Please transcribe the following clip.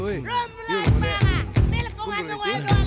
Uy, Rumble yun, Live muna. mga ka. Dahil kung ano